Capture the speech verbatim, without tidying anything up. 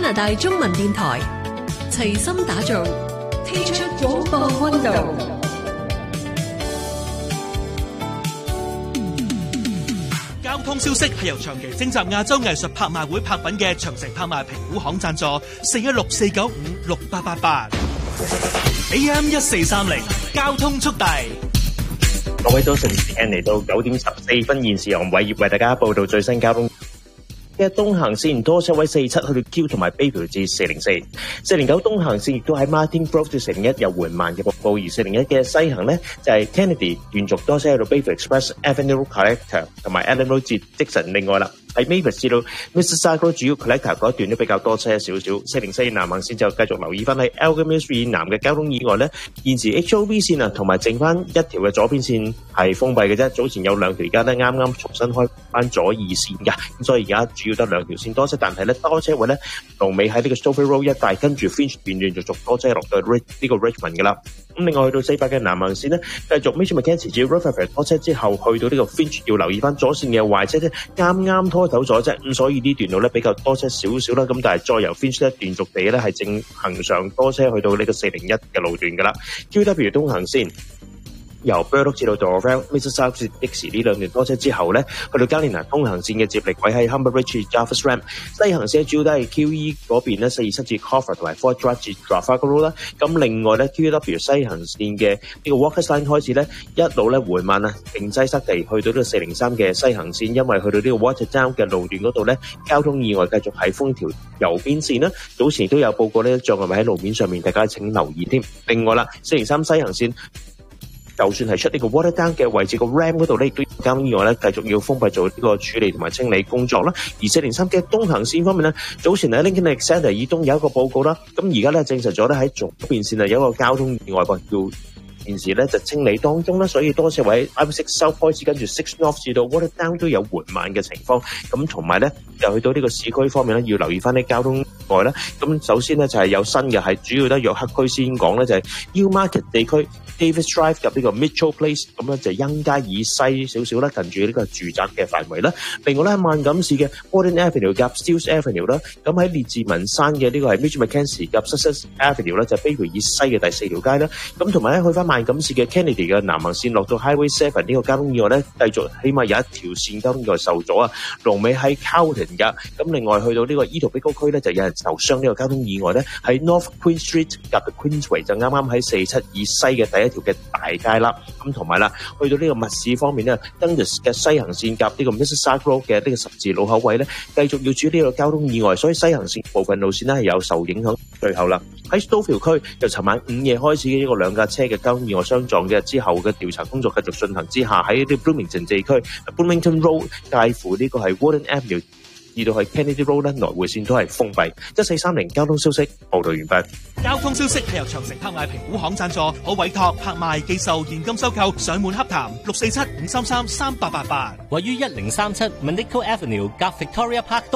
拿大中文電台齊心打造 Teach 廣播溫度。 交通消息係由長期徵集亞洲藝術拍賣會拍品嘅長城拍賣評估行贊助，四一六四九五六八八八 A M 一四三零交通速遞。 各位早晨，時間嚟到九點十四分，現時由偉業為大家報道最新交通嘅東行線多車位四七去到 Q 同埋 Bayview 至四零四，四零九東行線亦都喺 Martin Grove 至四零一有緩慢嘅報告，而四零一嘅西行呢就係 Kennedy 連續多車去到 Bayview Express Avenue Collector 同埋 Allen Road 至 Dixon。另外啦，喺 Mavis 至到 Mississauga 主要 Collector 嗰一段都比較多車少少。四零四南行線就繼續留意翻喺 Elgin Street 南嘅交通意外呢，現時 H O V 線啊同埋剩翻一條嘅左邊線係封閉嘅啫。早前有兩條而家咧啱啱重新開翻左二線㗎，咁所以而家主要得兩條線多車，但係咧多車位咧龍尾喺呢個 Stouffville Road 一帶，跟住 Finch 段段續續多車落到呢個 Richmond 㗎啦。咁另外去到四百嘅南行線咧，繼續 Mitchell McKenzie 至 Rutherford 多車之後，去到呢個 Finch 要留意翻左線嘅壞車咧，啱啱拖走咗啫，咁所以呢段路咧比較多車少少啦。咁但係再由 Finch 咧斷續地咧係正行上多車去到呢個四零一嘅路段㗎啦。Q W 東行線由 Burloak 至到 Dorval、Mississauga 至 Dixie 呢兩段多車之後咧，去到加連拿東行線嘅接力位喺 Humber Ridge、Jarvis Ramp。西行線主要都係 Q E 嗰邊咧，四二七至 Crawford 同埋 Fort Drive 至 Trafalgar Road 啦。咁另外咧 Q W 西行線嘅呢個 Walker Line 開始咧，一路咧緩慢啊，並擠塞地去到呢個四零三嘅西行線，因為去到呢個 Watertown 嘅路段嗰度咧，交通意外繼續喺封條右邊線啦。早前都有報告呢障礙物喺路面上面，大家請留意添。另外啦，四零三西行線就算係出呢個 Watertown 嘅位置個 Ram 嗰度咧，亦都交通意外咧，繼續要封閉做呢個處理同埋清理工作啦。而四零三嘅東行線方面咧，早前喺 Lincoln Center 以東有一個報告啦，咁而家咧證實咗咧喺左邊線啊有一個交通意外噃，叫現時咧就清理當中啦，所以多車位 I six South 開始跟住 Six North 至到 Watertown 都有緩慢嘅情況。咁同埋咧又去到呢個市區方面咧，要留意翻啲交通外啦。咁首先咧就係有新嘅，係主要得約克區先講咧，就係 Newmarket 地區 Davis Drive 入呢個 Mitchell Place， 咁咧就欣街以西少少啦，近住呢個住宅嘅範圍啦。另外咧喺萬錦市嘅 Warden Avenue 夾 Steeles Avenue 啦，咁喺列治文山嘅呢個係 Mitchell McKenzie 夾 Sussex Avenue 啦，就係 Bayview 以西嘅第四條街啦。咁同埋咧去翻萬錦市嘅 Kennedy 嘅南行線落到 Highway Seven 呢個交通意外咧，繼續起碼有一條線交通意外受阻啊，龍尾喺 Carlton 噶。咁另外去到呢個 Etobicoke 區咧，就有人受傷呢個交通意外咧，喺 North Queen Street 夾 Queensway 就啱啱喺四七以西嘅第一條嘅大街啦。咁同埋啦，去到呢個密市方面咧 Dundas 嘅西行線夾呢個 Mississauga Road 嘅呢個十字路口位咧，繼續要處理呢個交通意外，所以西行線部分路線咧係有受影響。最後啦，喺 Stouffville 區由尋晚午夜開始嘅呢個兩架車嘅交通意外相撞嘅之後嘅調查工作繼續進行之下，喺呢個 Bloomington 地區 Bloomington Road 介乎呢個係 Warden Avenue至到係 Kennedy Road 咧，來回線都係封閉。一四三零交通消息報道完畢。 交通消息係由長城拍賣評估行贊助，可委託、拍賣、寄售、現金收購、上門洽談六四七五三三三八八八， 位於一零三七 Monaco Avenue 夾 Victoria Park。